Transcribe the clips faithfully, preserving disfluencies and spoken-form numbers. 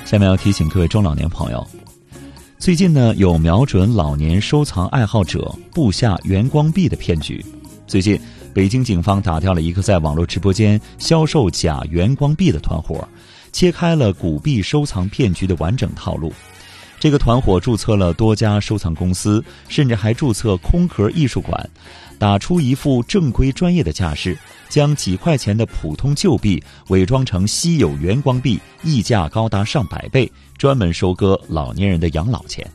下面要提醒各位中老年朋友，最近呢有瞄准老年收藏爱好者布下元光币的骗局。最近北京警方打掉了一个在网络直播间销售假元光币的团伙，揭开了古币收藏骗局的完整套路。这个团伙注册了多家收藏公司，甚至还注册空壳艺术馆，打出一副正规专业的架势，将几块钱的普通旧币伪装成稀有元光币，溢价高达上百倍，专门收割老年人的养老钱。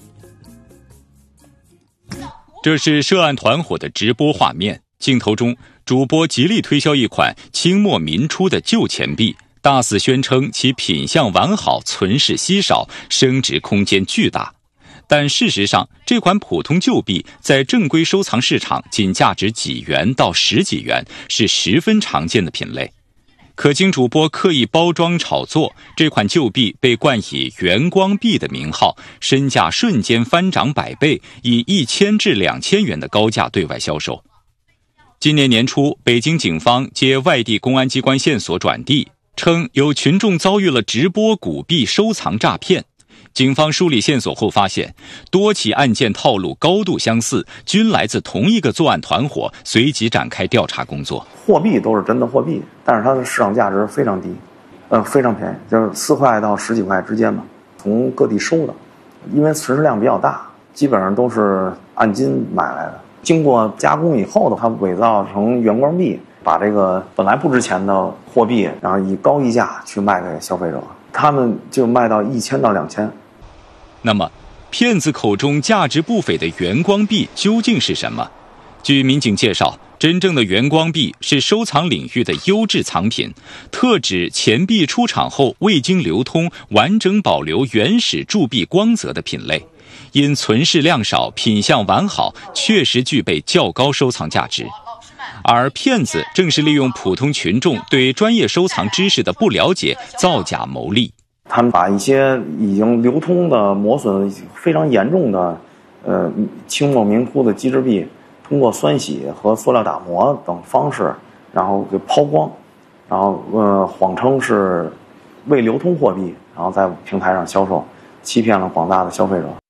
这是涉案团伙的直播画面，镜头中主播极力推销一款清末民初的旧钱币，大肆宣称其品相完好，存世稀少，升值空间巨大。但事实上，这款普通旧币在正规收藏市场仅价值几元到十几元，是十分常见的品类。可经主播刻意包装炒作，这款旧币被冠以元光币的名号，身价瞬间翻涨百倍，以一千至两千元的高价对外销售。今年年初，北京警方接外地公安机关线索转递，称有群众遭遇了直播古币收藏诈骗。警方梳理线索后发现，多起案件套路高度相似，均来自同一个作案团伙，随即展开调查工作。 货币都是真的货币，但是它的市场价值非常低，呃，非常便宜，就是四块到十几块之间吧。从各地收的，因为存世量比较大，基本上都是按斤买来的。经过加工以后的，它伪造成元光币，把这个本来不值钱的货币，然后以高溢价去卖给消费者，他们就卖到一千到两千。 那么，骗子口中价值不菲的元光币究竟是什么？据民警介绍，真正的元光币是收藏领域的优质藏品，特指钱币出厂后未经流通，完整保留原始铸币光泽的品类。因存世量少，品相完好，确实具备较高收藏价值。而骗子正是利用普通群众对专业收藏知识的不了解，造假牟利。 他们把一些已经流通的磨损非常严重的呃清末明初的机制币，通过酸洗和塑料打磨等方式，然后给抛光，然后呃谎称是未流通货币，然后在平台上销售，欺骗了广大的消费者。